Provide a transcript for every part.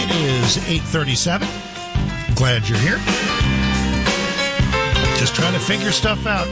It is 8:37. Glad you're here. Just trying to figure stuff out.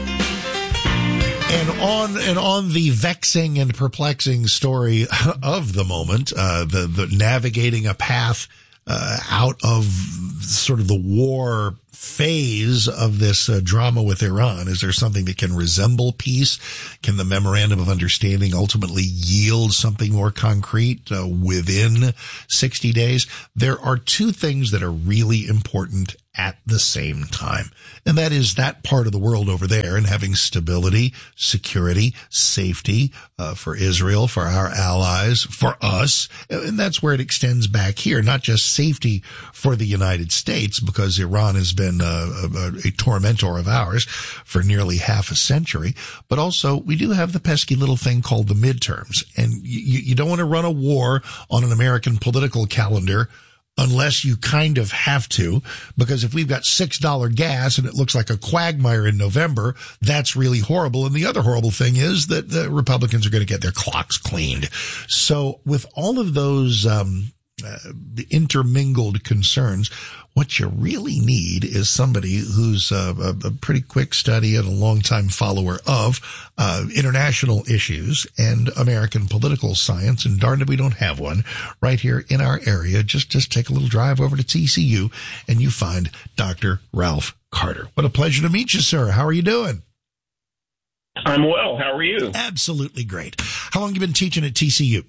And on the vexing and perplexing story of the moment, the navigating a path out of sort of the war phase of this drama with Iran. Is there something that can resemble peace? Can the memorandum of understanding ultimately yield something more concrete within 60 days? There are two things that are really important at the same time. And that is that part of the world over there and having stability, security, safety for Israel, for our allies, for us. And that's where it extends back here, not just safety for the United States, because Iran has been a tormentor of ours for nearly half a century, but also we do have the pesky little thing called the midterms. And you don't want to run a war on an American political calendar unless you kind of have to, because if we've got $6 gas and it looks like a quagmire in November, that's really horrible. And the other horrible thing is that the Republicans are going to get their clocks cleaned. So with all of those intermingled concerns, what you really need is somebody who's a pretty quick study and a longtime follower of international issues and American political science. And darn it, we don't have one right here in our area. Just take a little drive over to TCU and you find Dr. Ralph Carter. What a pleasure to meet you, sir. How are you doing? I'm well. How are you? Absolutely great. How long have you been teaching at TCU?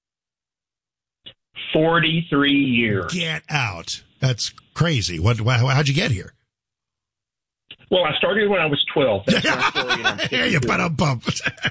43 years. Get out. That's crazy. How'd you get here? Well, I started when I was 12. That's my story. Here you put a bump.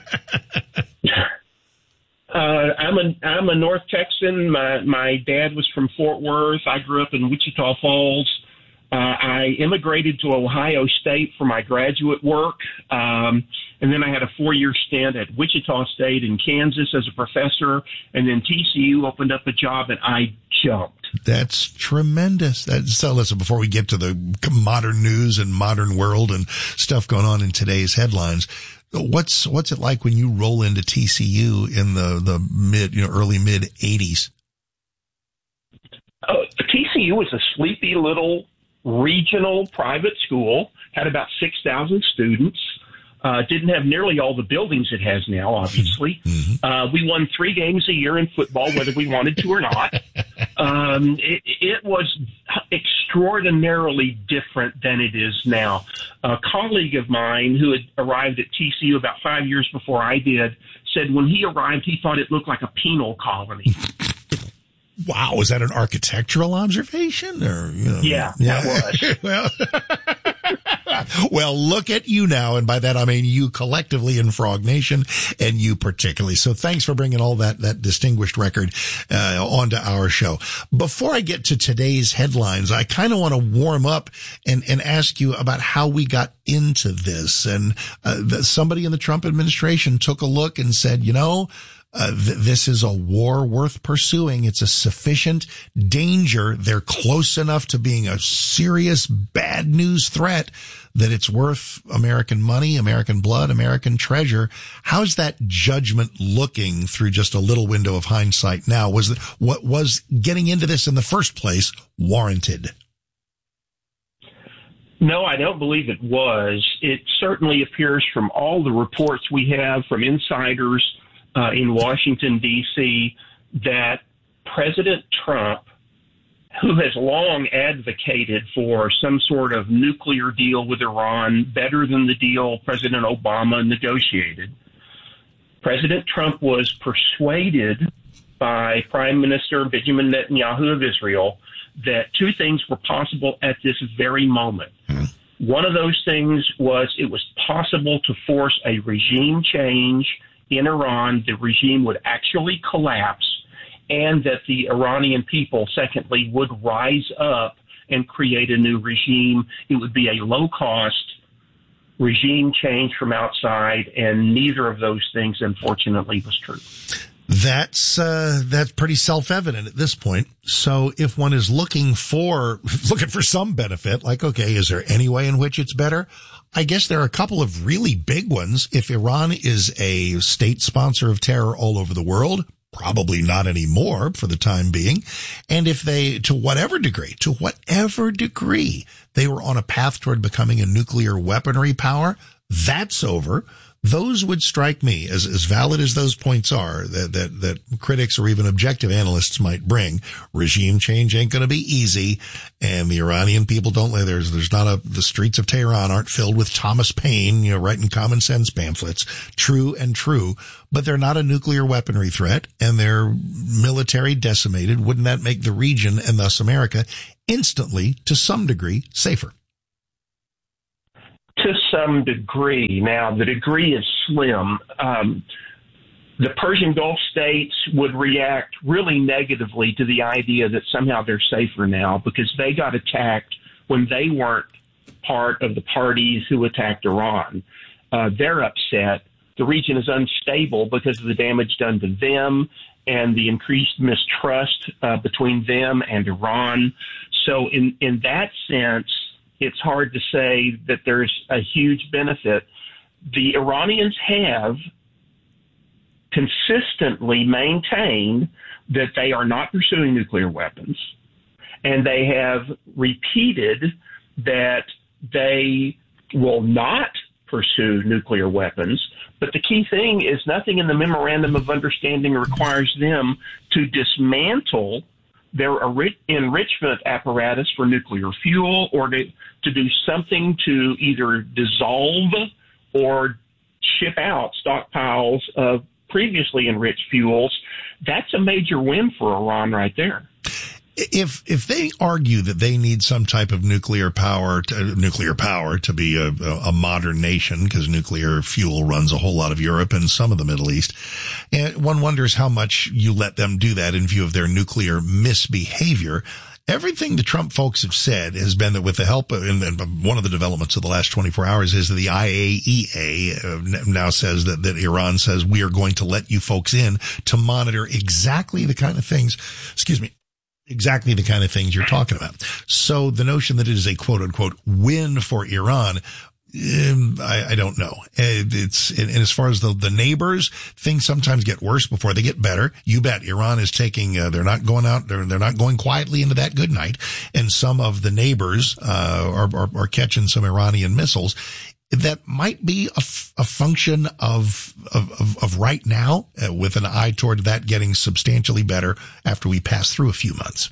I'm a North Texan. My dad was from Fort Worth. I grew up in Wichita Falls. I immigrated to Ohio State for my graduate work, and then I had a 4-year stint at Wichita State in Kansas as a professor, and then TCU opened up a job, and I jumped. That's tremendous. So listen, before we get to the modern news and modern world and stuff going on in today's headlines, what's it like when you roll into TCU in the early mid 80s? TCU was a sleepy little regional private school, had about 6,000 students, didn't have nearly all the buildings it has now, obviously. Mm-hmm. We won 3 games a year in football, whether we wanted to or not. It was extraordinarily different than it is now. A colleague of mine who had arrived at TCU about 5 years before I did said when he arrived, he thought it looked like a penal colony. Wow, is that an architectural observation? Or Yeah, that was. Well, look at you now, and by that I mean you collectively in Frog Nation, and you particularly. So thanks for bringing all that distinguished record onto our show. Before I get to today's headlines, I kind of want to warm up and ask you about how we got into this. And somebody in the Trump administration took a look and said, this is a war worth pursuing. It's a sufficient danger. They're close enough to being a serious bad news threat that it's worth American money, American blood, American treasure. How's that judgment looking through just a little window of hindsight now? What was getting into this in the first place warranted? No, I don't believe it was. It certainly appears from all the reports we have from insiders in Washington, D.C., that President Trump, who has long advocated for some sort of nuclear deal with Iran, better than the deal President Obama negotiated, President Trump was persuaded by Prime Minister Benjamin Netanyahu of Israel that 2 things were possible at this very moment. One of those things was it was possible to force a regime change in Iran. The regime would actually collapse, and that the Iranian people, secondly, would rise up and create a new regime. It would be a low-cost regime change from outside, and neither of those things, unfortunately, was true. That's pretty self-evident at this point. So if one is looking for some benefit, like, okay, is there any way in which it's better? I guess there are a couple of really big ones. If Iran is a state sponsor of terror all over the world, Probably not anymore for the time being. And if they, to whatever degree, they were on a path toward becoming a nuclear weaponry power, that's over. Those would strike me as valid as those points are that critics or even objective analysts might bring. Regime change ain't going to be easy, and the Iranian people don't live the streets of Tehran aren't filled with Thomas Paine, writing common sense pamphlets. True, but they're not a nuclear weaponry threat, and they're military decimated. Wouldn't that make the region and thus America instantly, to some degree, safer? To some degree. Now, the degree is slim. The Persian Gulf states would react really negatively to the idea that somehow they're safer now because they got attacked when they weren't part of the parties who attacked Iran. They're upset. The region is unstable because of the damage done to them and the increased mistrust between them and Iran. So in that sense, it's hard to say that there's a huge benefit. The Iranians have consistently maintained that they are not pursuing nuclear weapons, and they have repeated that they will not pursue nuclear weapons. But the key thing is nothing in the Memorandum of Understanding requires them to dismantle their enrichment apparatus for nuclear fuel or to do something to either dissolve or ship out stockpiles of previously enriched fuels. That's a major win for Iran right there. If they argue that they need some type of nuclear power to be a modern nation, because nuclear fuel runs a whole lot of Europe and some of the Middle East, and one wonders how much you let them do that in view of their nuclear misbehavior. Everything the Trump folks have said has been that with the help of, and one of the developments of the last 24 hours is that the IAEA now says that Iran says we are going to let you folks in to monitor exactly the kind of things, exactly the kind of things you're talking about. So the notion that it is a quote unquote win for Iran, I don't know. And as far as the neighbors, things sometimes get worse before they get better. You bet Iran is taking, they're not going out, they're not going quietly into that good night. And some of the neighbors, are catching some Iranian missiles. That might be a function of right now, with an eye toward that getting substantially better after we pass through a few months.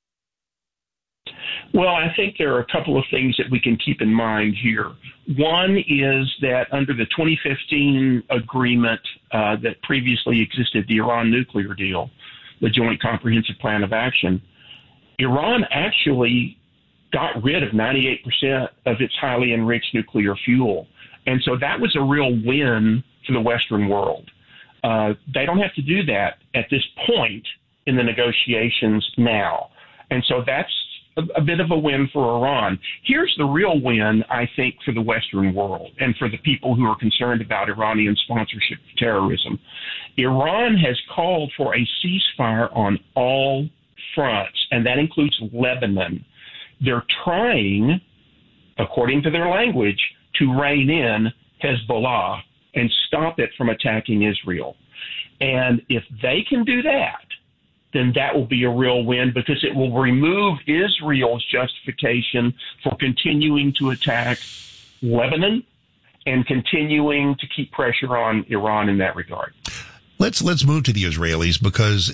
Well, I think there are a couple of things that we can keep in mind here. One is that under the 2015 agreement that previously existed, the Iran nuclear deal, the Joint Comprehensive Plan of Action, Iran actually got rid of 98% of its highly enriched nuclear fuel. And so that was a real win for the Western world. They don't have to do that at this point in the negotiations now. And so that's a bit of a win for Iran. Here's the real win, I think, for the Western world and for the people who are concerned about Iranian sponsorship of terrorism. Iran has called for a ceasefire on all fronts, and that includes Lebanon. They're trying, according to their language, to rein in Hezbollah and stop it from attacking Israel. And if they can do that, then that will be a real win because it will remove Israel's justification for continuing to attack Lebanon and continuing to keep pressure on Iran in that regard. Let's move to the Israelis because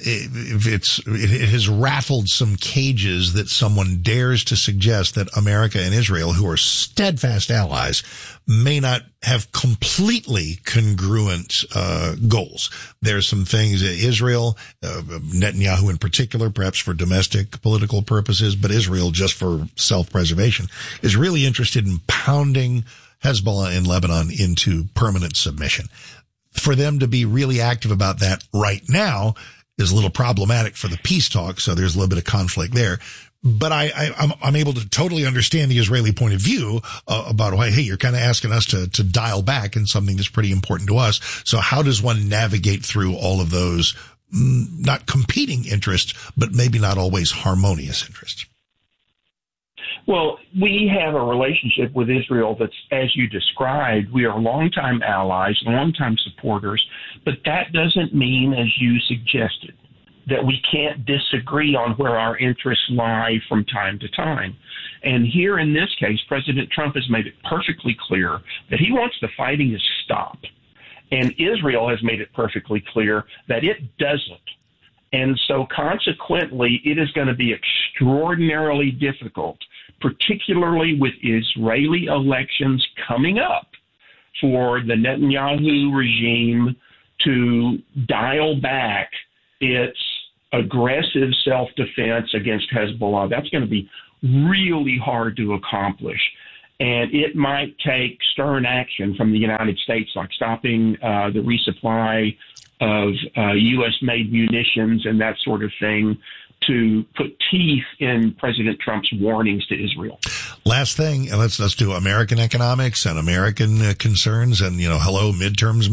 it has rattled some cages that someone dares to suggest that America and Israel, who are steadfast allies, may not have completely congruent goals. There's some things that Israel, Netanyahu in particular, perhaps for domestic political purposes, but Israel just for self-preservation, is really interested in pounding Hezbollah in Lebanon into permanent submission. For them to be really active about that right now is a little problematic for the peace talk, so there's a little bit of conflict there. But I'm able to totally understand the Israeli point of view about, hey, you're kind of asking us to dial back in something that's pretty important to us. So how does one navigate through all of those not competing interests, but maybe not always harmonious interests? Well, we have a relationship with Israel that's, as you described, we are longtime allies, longtime supporters, but that doesn't mean, as you suggested, that we can't disagree on where our interests lie from time to time. And here in this case, President Trump has made it perfectly clear that he wants the fighting to stop. And Israel has made it perfectly clear that it doesn't. And so consequently, it is going to be extraordinarily difficult, particularly with Israeli elections coming up, for the Netanyahu regime to dial back its aggressive self-defense against Hezbollah. That's going to be really hard to accomplish. And it might take stern action from the United States, like stopping the resupply of U.S.-made munitions and that sort of thing, to put teeth in President Trump's warnings to Israel. Last thing, and let's do American economics and American concerns, and hello, midterms.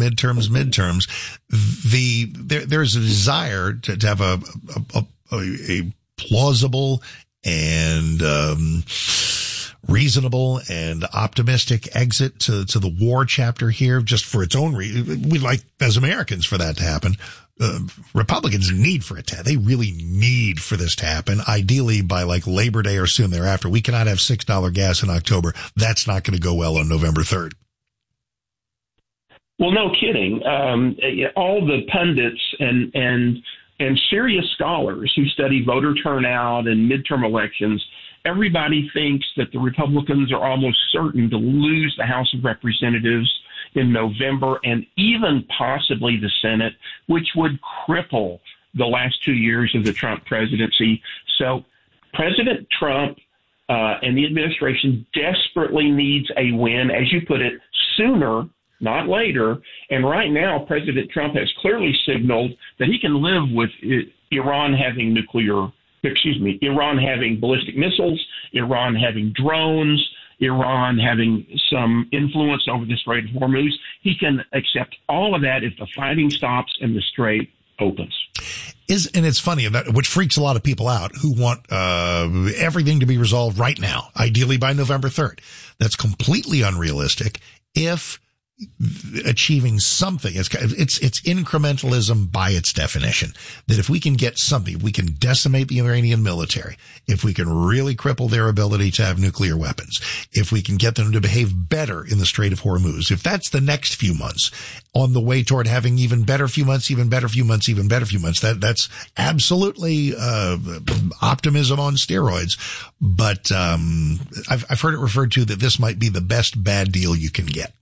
There's a desire to have a plausible and reasonable and optimistic exit to the war chapter here, just for its own reason. We'd like, as Americans, for that to happen. Republicans need for it to. They really need for this to happen. Ideally, by like Labor Day or soon thereafter. We cannot have $6 gas in October. That's not going to go well on November 3rd. Well, no kidding. All the pundits and serious scholars who study voter turnout and midterm elections, everybody thinks that the Republicans are almost certain to lose the House of Representatives in November, and even possibly the Senate, which would cripple the last 2 years of the Trump presidency. So President Trump and the administration desperately needs a win, as you put it, sooner, not later. And right now, President Trump has clearly signaled that he can live with Iran having Iran having ballistic missiles, Iran having drones, Iran having some influence over the Strait of Hormuz. He can accept all of that if the fighting stops and the Strait opens. And it's funny, which freaks a lot of people out who want everything to be resolved right now, ideally by November 3rd. That's completely unrealistic. If achieving something, it's incrementalism by its definition, that if we can get something, we can decimate the Iranian military, if we can really cripple their ability to have nuclear weapons, if we can get them to behave better in the Strait of Hormuz, if that's the next few months on the way toward having even better few months, that's absolutely optimism on steroids. But I've heard it referred to that this might be the best bad deal you can get.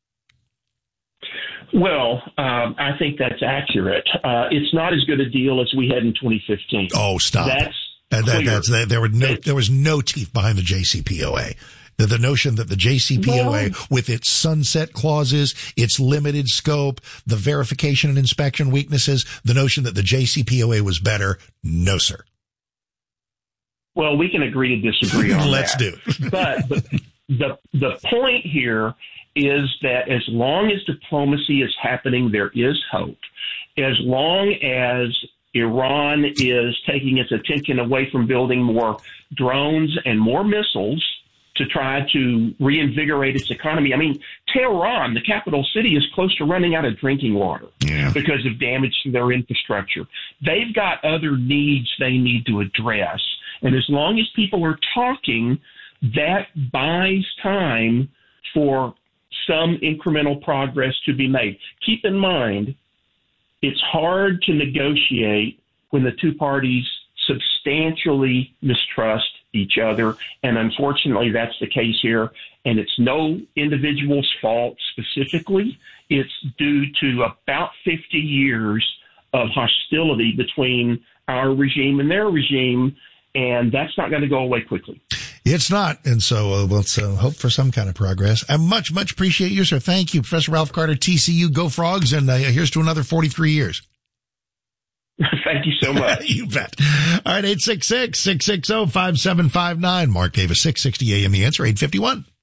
Well, I think that's accurate. It's not as good a deal as we had in 2015. Oh, stop. There was no teeth behind the JCPOA. The notion that the JCPOA, with its sunset clauses, its limited scope, the verification and inspection weaknesses, the notion that the JCPOA was better, no, sir. Well, we can agree to disagree on Let's that. do. But the point here is that as long as diplomacy is happening, there is hope. As long as Iran is taking its attention away from building more drones and more missiles to try to reinvigorate its economy. I mean, Tehran, the capital city, is close to running out of drinking water because of damage to their infrastructure. They've got other needs they need to address. And as long as people are talking, that buys time for some incremental progress to be made. Keep in mind, it's hard to negotiate when the two parties substantially mistrust each other, and unfortunately that's the case here, and it's no individual's fault specifically. It's due to about 50 years of hostility between our regime and their regime, and that's not going to go away quickly. It's not. And so let's hope for some kind of progress. I much appreciate you, sir. Thank you, Professor Ralph Carter, TCU. Go Frogs. And here's to another 43 years. Thank you so much. You bet. All right, 866-660-5759. Mark Davis, 660 AM The Answer, 851.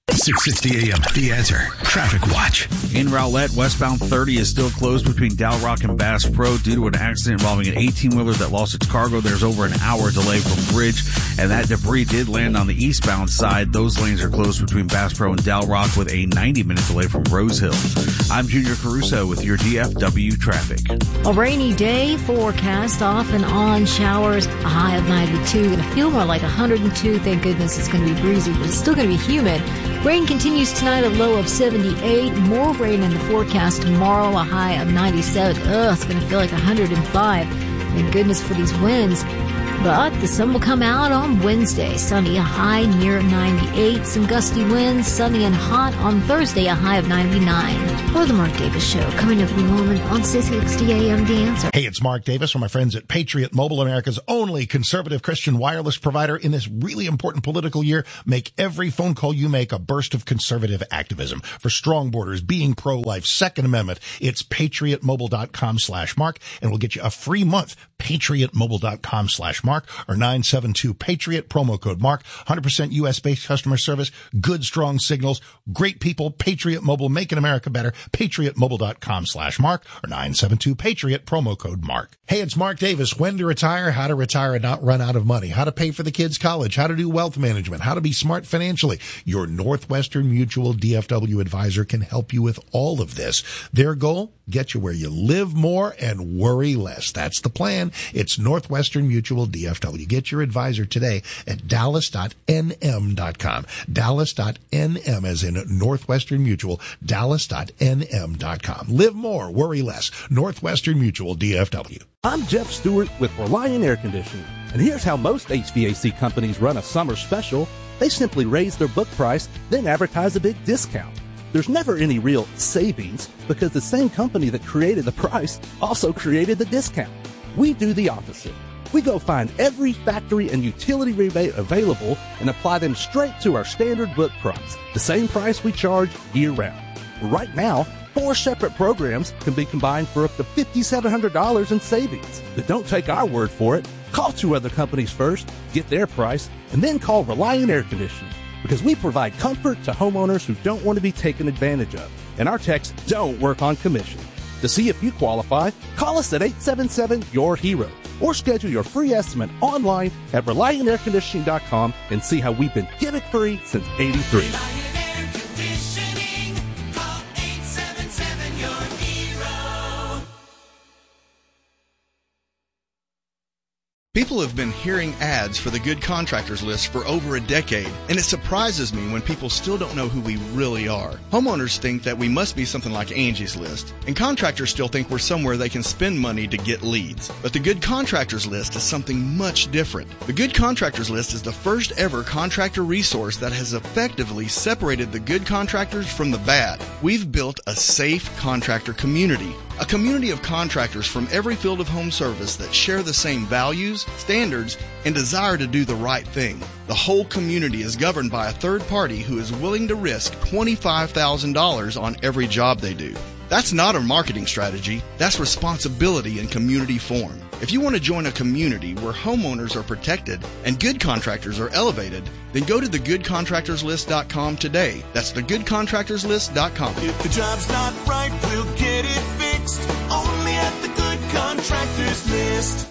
660 AM, The Answer. Traffic Watch. In Rowlett, westbound 30 is still closed between Dalrock and Bass Pro due to an accident involving an 18-wheeler that lost its cargo. There's over an hour delay from Bridge, and that debris did land on the eastbound side. Those lanes are closed between Bass Pro and Dalrock with a 90-minute delay from Rose Hill. I'm Junior Caruso with your DFW traffic. A rainy day forecast, off and on showers, a high of 92. Going to feel more like 102. Thank goodness it's going to be breezy, but it's still going to be humid. Rain continues tonight, a low of 78. More rain in the forecast tomorrow, a high of 97. It's going to feel like 105. Thank goodness for these winds. But the sun will come out on Wednesday. Sunny, a high near 98. Some gusty winds, sunny and hot on Thursday, a high of 99. For the Mark Davis Show, coming up in a moment on 660 AM The Answer. Hey, it's Mark Davis from my friends at Patriot Mobile, America's only conservative Christian wireless provider. In this really important political year, make every phone call you make a burst of conservative activism. For strong borders, being pro-life, Second Amendment, it's patriotmobile.com/Mark, and we'll get you a free month. patriotmobile.com/Mark or 972-PATRIOT, promo code Mark. 100% U.S.-based customer service, good, strong signals, great people. Patriot Mobile, making America better. patriotmobile.com/Mark or 972-PATRIOT, promo code Mark. Hey, it's Mark Davis. When to retire, how to retire and not run out of money, how to pay for the kids' college, how to do wealth management, how to be smart financially. Your Northwestern Mutual DFW advisor can help you with all of this. Their goal, get you where you live more and worry less. That's the plan. It's Northwestern Mutual DFW. Get your advisor today at dallas.nm.com. Dallas.nm as in Northwestern Mutual. Dallas.nm.com. Live more, worry less. Northwestern Mutual DFW. I'm Jeff Stewart with Reliant Air Conditioning, and here's how most HVAC companies run a summer special. They simply raise their book price, then advertise a big discount. There's never any real savings because the same company that created the price also created the discount. We do the opposite. We go find every factory and utility rebate available and apply them straight to our standard book price, the same price we charge year-round. Right now, 4 separate programs can be combined for up to $5,700 in savings. But don't take our word for it. Call 2 other companies first, get their price, and then call Reliant Air Conditioning, because we provide comfort to homeowners who don't want to be taken advantage of, and our techs don't work on commission. To see if you qualify, call us at 877-YOUR-HERO or schedule your free estimate online at ReliantAirConditioning.com and see how we've been gimmick-free since '83. People have been hearing ads for the Good Contractors List for over a decade, and it surprises me when people still don't know who we really are. Homeowners think that we must be something like Angie's List, and contractors still think we're somewhere they can spend money to get leads. But the Good Contractors List is something much different. The Good Contractors List is the first ever contractor resource that has effectively separated the good contractors from the bad. We've built a safe contractor community. A community of contractors from every field of home service that share the same values, standards, and desire to do the right thing. The whole community is governed by a third party who is willing to risk $25,000 on every job they do. That's not a marketing strategy. That's responsibility in community form. If you want to join a community where homeowners are protected and good contractors are elevated, then go to thegoodcontractorslist.com today. That's thegoodcontractorslist.com. If the job's not right, we'll get it fixed. Only at the Good Contractors List.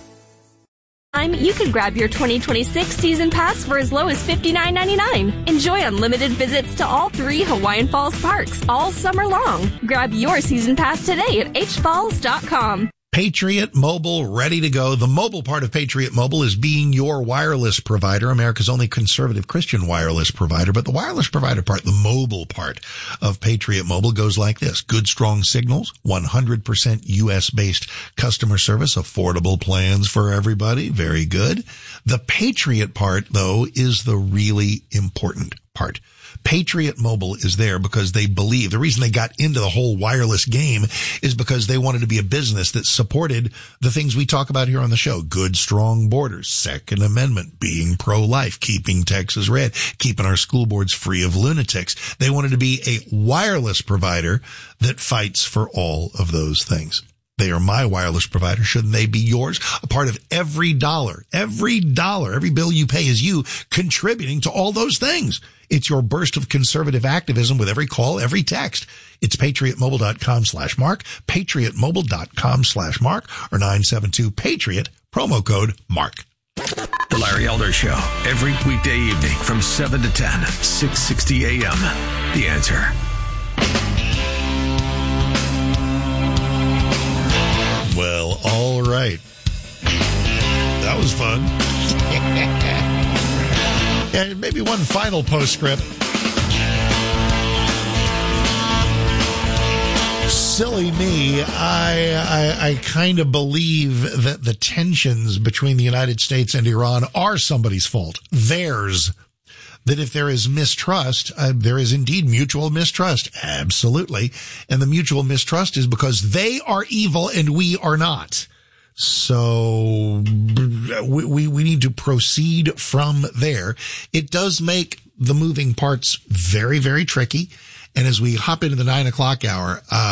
You can grab your 2026 season pass for as low as $59.99. Enjoy unlimited visits to all 3 Hawaiian Falls parks all summer long. Grab your season pass today at hfalls.com. Patriot Mobile, ready to go. The mobile part of Patriot Mobile is being your wireless provider, America's only conservative Christian wireless provider. But the wireless provider part, the mobile part of Patriot Mobile goes like this. Good, strong signals, 100% U.S.-based customer service, affordable plans for everybody. Very good. The Patriot part, though, is the really important part. Patriot Mobile is there because they believe, the reason they got into the whole wireless game is because they wanted to be a business that supported the things we talk about here on the show. Good, strong borders, Second Amendment, being pro-life, keeping Texas red, keeping our school boards free of lunatics. They wanted to be a wireless provider that fights for all of those things. They are my wireless provider. Shouldn't they be yours? A part of every dollar, every bill you pay is you contributing to all those things. It's your burst of conservative activism with every call, every text. It's patriotmobile.com/Mark, patriotmobile.com/Mark, or 972-PATRIOT, promo code MARK. The Larry Elder Show, every weekday evening from 7 to 10, 660 AM. The Answer. Well, all right. That was fun. And maybe one final postscript. Silly me, I kind of believe that the tensions between the United States and Iran are somebody's fault. Theirs. That if there is mistrust, there is indeed mutual mistrust. Absolutely. And the mutual mistrust is because they are evil and we are not. So we need to proceed from there. It does make the moving parts very, very tricky. And as we hop into the 9 o'clock hour,